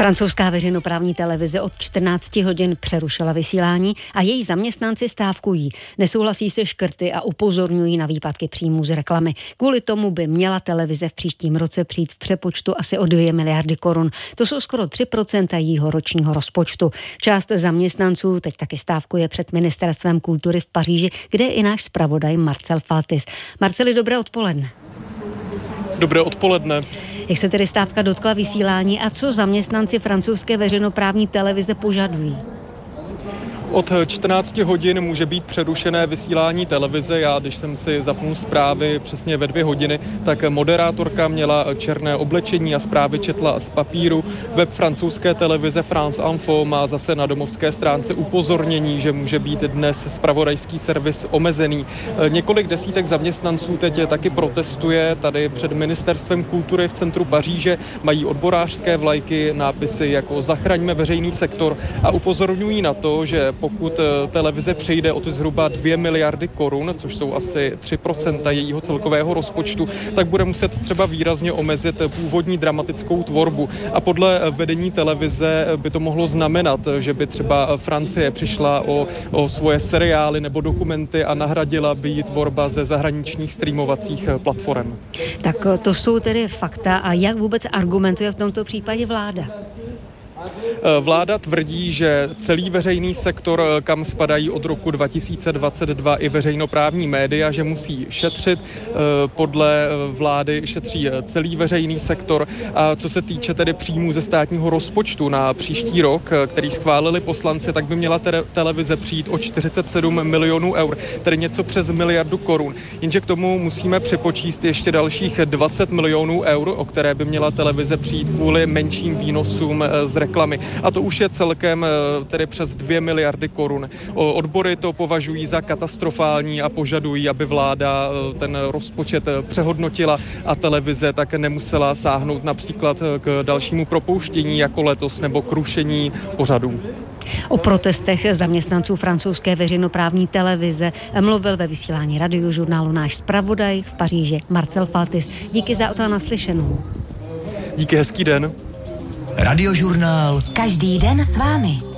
Francouzská veřejnoprávní televize od 14 hodin přerušila vysílání a její zaměstnanci stávkují. Nesouhlasí se škrty a upozorňují na výpadky příjmů z reklamy. Kvůli tomu by měla televize v příštím roce přijít v přepočtu asi o 2 miliardy korun. To jsou skoro 3% jejího ročního rozpočtu. Část zaměstnanců teď taky stávkuje před Ministerstvem kultury v Paříži, kde je i náš zpravodaj Marcel Faltis. Marceli, dobré odpoledne. Dobré odpoledne. Jak se tedy stávka dotkla vysílání a co zaměstnanci francouzské veřejnoprávní televize požadují? Od 14 hodin může být přerušené vysílání televize. Já, když jsem si zapnul zprávy přesně ve 2 hodiny, tak moderátorka měla černé oblečení a zprávy četla z papíru. Web francouzské televize France Info má zase na domovské stránce upozornění, že může být dnes zpravodajský servis omezený. Několik desítek zaměstnanců teď taky protestuje tady před Ministerstvem kultury v centru Paříže. Mají odborářské vlajky, nápisy jako Zachraňme veřejný sektor a upozorňují na to, že pokud televize přejde o ty zhruba 2 miliardy korun, což jsou asi 3% jejího celkového rozpočtu, tak bude muset třeba výrazně omezit původní dramatickou tvorbu. A podle vedení televize by to mohlo znamenat, že by třeba Francie přišla o svoje seriály nebo dokumenty a nahradila by ji tvorba ze zahraničních streamovacích platform. Tak to jsou tedy fakta a jak vůbec argumentuje v tomto případě vláda? Vláda tvrdí, že celý veřejný sektor, kam spadají od roku 2022 i veřejnoprávní média, že musí šetřit. Podle vlády šetří celý veřejný sektor. A co se týče tedy příjmů ze státního rozpočtu na příští rok, který schválili poslanci, tak by měla televize přijít o 47 milionů eur, tedy něco přes miliardu korun. Jenže k tomu musíme připočíst ještě dalších 20 milionů eur, o které by měla televize přijít kvůli menším výnosům z reklamy. A to už je celkem tedy přes 2 miliardy korun. Odbory to považují za katastrofální a požadují, aby vláda ten rozpočet přehodnotila a televize tak nemusela sáhnout například k dalšímu propouštění jako letos nebo k rušení pořadů. O protestech zaměstnanců francouzské veřejnoprávní televize mluvil ve vysílání Radiožurnálu náš zpravodaj v Paříži Marcel Faltis. Díky za to a naslyšenou. Díky, hezký den. Radiožurnál. Každý den s vámi.